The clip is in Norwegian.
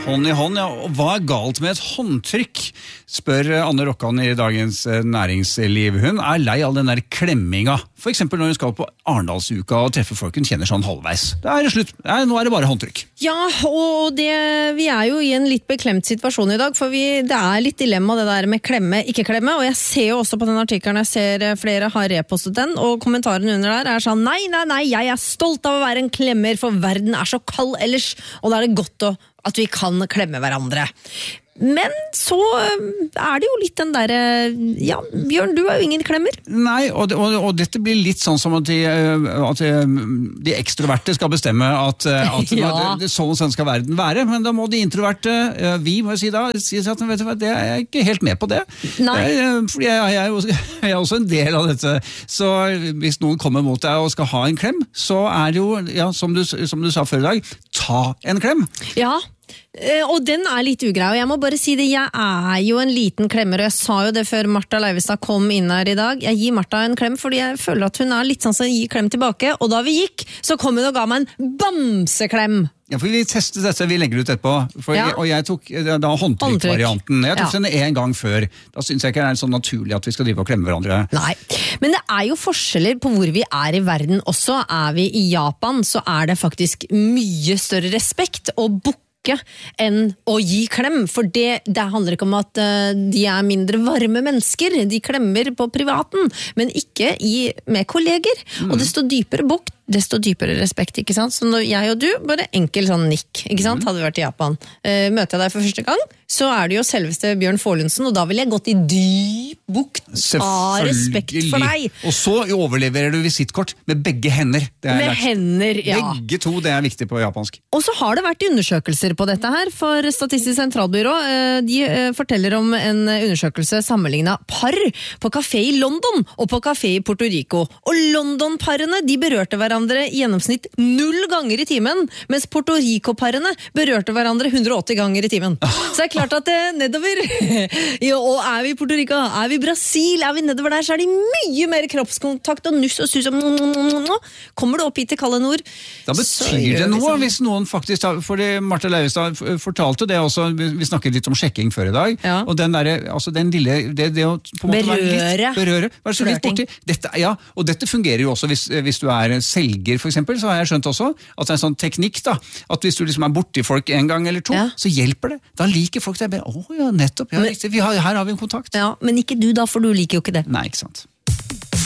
Hånd i hånd, ja. Og hva galt med et håndtrykk? Spør Anne Rokkan i Dagens Næringsliv. Hun lei av den der klemminga. For eksempel når hun skal på Arendalsuka og treffer folk hun kjenner sånn halvveis. Det slutt. Nå det bare håndtrykk. Ja, og vi jo i en litt beklemt situasjon i dag, for det litt dilemma det der med klemme, ikke klemme, og jeg ser jo også på den artikkelen, jeg ser flere har repostet den, og kommentaren under der sånn, nei, jeg stolt av å være en klemmer, for verden så kald ellers, og da det godt at vi kan klemme hverandre. Men så det jo litt den der, ja, Bjørn, du jo ingen klemmer. Nei, og dette blir litt sånn som at de ekstroverte skal bestemme at sånn skal verden være, men da må de introverte, vi må si at vet du hva, det jeg ikke helt med på det. Nei. Fordi jeg også en del av dette, så hvis noen kommer mot deg og skal ha en klem, så det jo, ja, som du sa før i dag, ta en klem. Ja, og den litt ugrei, og jeg må bare si det, jeg jo en liten klemmer, og jeg sa jo det før Martha Leivestad kom inn her i dag. Jeg gir Martha en klem, fordi jeg føler at hun litt sånn som gir klem tilbake, og da vi gikk, så kom hun og ga meg en bamseklem. Ja, for vi testet dette, vi legger ut etterpå, og jeg tok da håndtrykkvarianten. Jeg tok den en gang før. Da synes jeg ikke det så naturlig at vi skal drive og klemme hverandre. Nei, men det jo forskjeller på hvor vi i verden også. Vi i Japan, så det faktisk mye større respekt og enn å gi klem, for det handler ikke om at de mindre varme mennesker, de klemmer på privaten, men ikke med kolleger, og desto dypere bukt, desto dypere respekt, ikke sant? Så når jeg og du, bare enkel sånn nikk, ikke sant? Hadde vi vært i Japan. Møter jeg deg for første gang, så det jo selveste Bjørn Forlundsen, og da vil jeg gått i dyp bukt av respekt for deg. Og så overleverer du visittkort med begge hender. Med hender, ja. Begge to, det viktig på japansk. Og så har det vært undersøkelser på dette her, for Statistisk sentralbyrå, de forteller om en undersøkelse sammenlignet par på kafé i London og på kafé i Puerto Rico. Og London-parene, de berørte hverandre i gjennomsnitt 0 ganger i timen, mens Puerto Rico-parene berørte hverandre 180 ganger i timen. Så det klart at nedover, og vi i Puerto Rico, vi i Brasil, vi nedover der, så det mye mer kroppskontakt og nuss og sus. Kommer du opp hit til kalde nord, da betyr det noe hvis noen faktisk, fordi Martha Leivestad fortalte det også, vi snakket litt om sjekking før i dag, og den lille, det å på en måte berøre, være så litt borti. Og dette fungerer jo også hvis du selger for eksempel, så har jeg skjønt også at det en sånn teknikk da, at hvis du liksom borti folk en gang eller to, så hjelper det. Da liker folk det. Ja, nettopp, her har vi en kontakt. Ja, men ikke du da, for du liker jo ikke det. Nei, ikke sant.